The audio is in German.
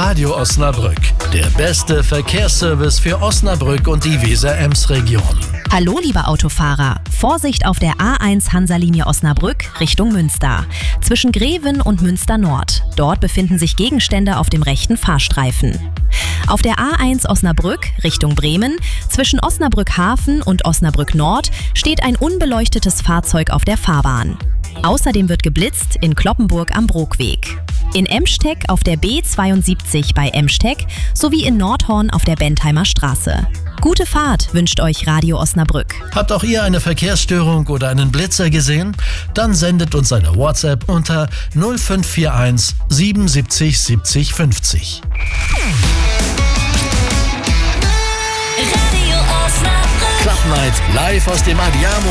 Radio Osnabrück, der beste Verkehrsservice für Osnabrück und die Weser-Ems-Region. Hallo liebe Autofahrer, Vorsicht auf der A1 Hansa-Linie Osnabrück Richtung Münster. Zwischen Greven und Münster Nord. Dort befinden sich Gegenstände auf dem rechten Fahrstreifen. Auf der A1 Osnabrück Richtung Bremen, zwischen Osnabrück Hafen und Osnabrück Nord, steht ein unbeleuchtetes Fahrzeug auf der Fahrbahn. Außerdem wird geblitzt in Cloppenburg am Brookweg. In Emsteg auf der B72 bei Emsteg sowie in Nordhorn auf der Bentheimer Straße. Gute Fahrt wünscht euch Radio Osnabrück. Habt auch ihr eine Verkehrsstörung oder einen Blitzer gesehen? Dann sendet uns eine WhatsApp unter 0541 77 70 50. Radio Osnabrück. Club Night live aus dem Adiamo